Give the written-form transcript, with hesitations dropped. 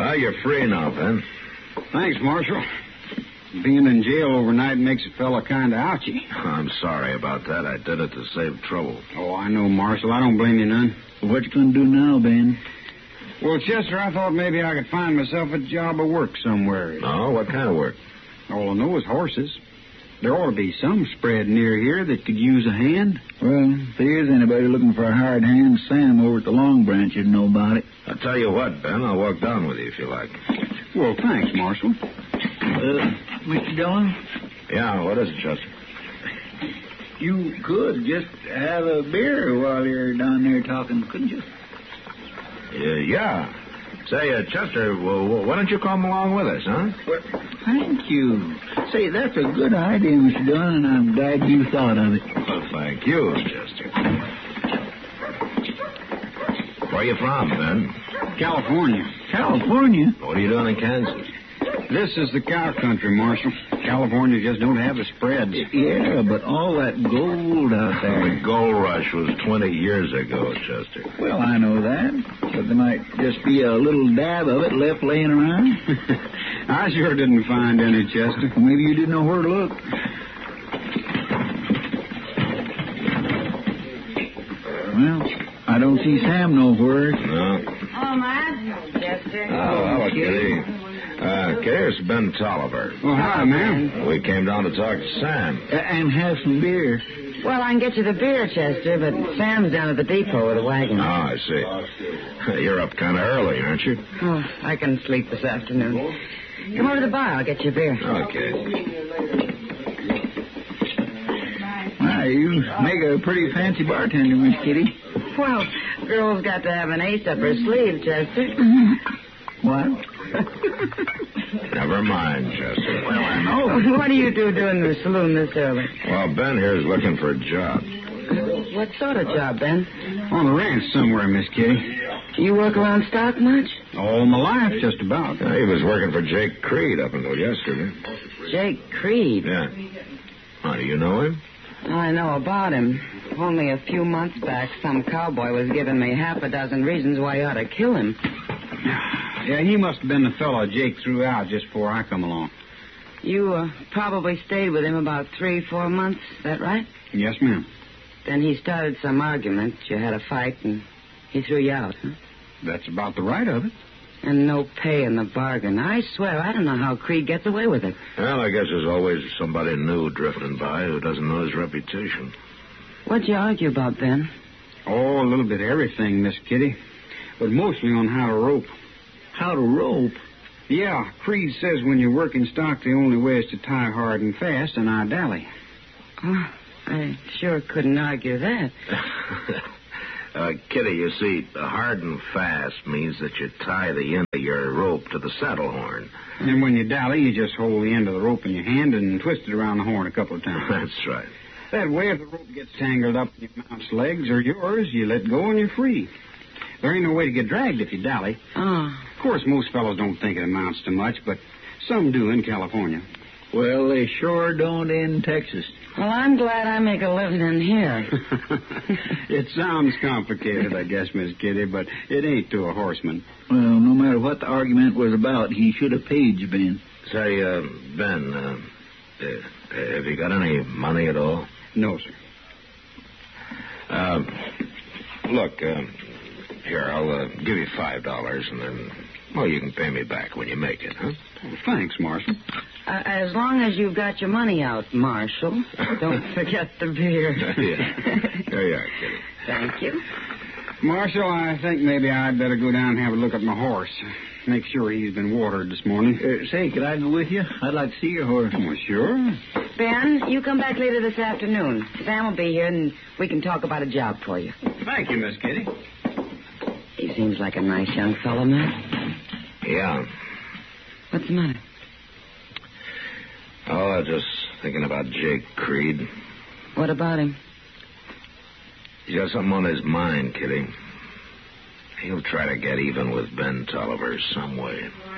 Well, you're free now, Ben. Thanks, Marshal. Being in jail overnight makes a fella kind of ouchy. I'm sorry about that. I did it to save trouble. Oh, I know, Marshal. I don't blame you none. What you gonna do now, Ben? Well, Chester, I thought maybe I could find myself a job of work somewhere. Oh, what kind of work? All I know is horses. There ought to be some spread near here that could use a hand. Well, if there is anybody looking for a hired hand, Sam over at the Long Branch would know about it. I'll tell you what, Ben. I'll walk down with you if you like. Well, thanks, Marshal. Mr. Dillon? Yeah, what is it, Chester? You could just have a beer while you're down there talking, couldn't you? Yeah. Say, Chester, well, why don't you come along with us, huh? Well, thank you. Say, that's a good idea, Mr. Dillon, and I'm glad you thought of it. Well, thank you, Chester. Where are you from, Ben? California. California? What are you doing in Kansas? This is the cow country, Marshal. California just don't have the spreads. Yeah, but all that gold out there. The gold rush was 20 years ago, Chester. Well, I know that. But there might just be a little dab of it left laying around. I sure didn't find any, Chester. Maybe you didn't know where to look. Well, I don't see Sam nowhere. No. Oh, my, Chester. Oh, hello, Kitty. Here's Ben Tolliver. Oh, hi, ma'am. We came down to talk to Sam. And have some beer. Well, I can get you the beer, Chester, but Sam's down at the depot with a wagon. Oh, I see. You're up kind of early, aren't you? Oh, I can sleep this afternoon. Come over to the bar. I'll get you a beer. Okay. Why, you make a pretty fancy bartender, Miss Kitty. Well, girl's got to have an ace up her sleeve, Chester. What? Never mind, Chester. Well, I know. What do you do doing the saloon this early? Well, Ben here's looking for a job. What sort of job, Ben? On the ranch somewhere, Miss Kitty. You work around stock much? All my life, just about. He was working for Jake Creed up until yesterday. Jake Creed. Yeah. Oh, do you know him? I know about him. Only a few months back, some cowboy was giving me half a dozen reasons why I ought to kill him. Yeah, he must have been the fellow Jake threw out just before I come along. You probably stayed with him about 3-4 months, is that right? Yes, ma'am. Then he started some argument. You had a fight, and he threw you out, huh? That's about the right of it. And no pay in the bargain. I swear, I don't know how Creed gets away with it. Well, I guess there's always somebody new drifting by who doesn't know his reputation. What'd you argue about, Ben? Oh, a little bit of everything, Miss Kitty. But mostly on how to rope. How to rope? Yeah, Creed says when you work in stock, the only way is to tie hard and fast, and I dally. Oh, I sure couldn't argue that. Kitty, you see, hard and fast means that you tie the end of your rope to the saddle horn. And when you dally, you just hold the end of the rope in your hand and twist it around the horn a couple of times. That's right. That way, if the rope gets tangled up in your mount's legs or yours, you let go and you're free. There ain't no way to get dragged if you dally. Oh. Of course, most fellows don't think it amounts to much, but some do in California. Well, they sure don't in Texas. Well, I'm glad I make a living in here. It sounds complicated, I guess, Miss Kitty, but it ain't to a horseman. Well, no matter what the argument was about, he should have paid you, Ben. Say, Ben, have you got any money at all? No, sir. Look, here, I'll give you $5, and then, well, you can pay me back when you make it, huh? Well, thanks, Marshal. As long as you've got your money out, Marshal. Don't forget the beer. Yeah. There you are, Kitty. Thank you. Marshal, I think maybe I'd better go down and have a look at my horse. Make sure he's been watered this morning. Say, could I go with you? I'd like to see your horse. Oh, sure. Ben, you come back later this afternoon. Sam will be here, and we can talk about a job for you. Thank you, Miss Kitty. He seems like a nice young fellow, man. Yeah. What's the matter? Oh, just thinking about Jake Creed. What about him? He's got something on his mind, Kitty. He'll try to get even with Ben Tolliver some way.